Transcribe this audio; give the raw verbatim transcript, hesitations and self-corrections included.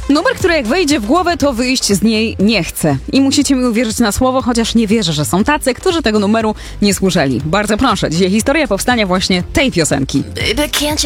Numer, który jak wejdzie w głowę, to wyjść z niej nie chce. I musicie mi uwierzyć na słowo, chociaż nie wierzę, że są tacy, którzy tego numeru nie słyszeli. Bardzo proszę, dzisiaj historia powstania właśnie tej piosenki. Baby, can't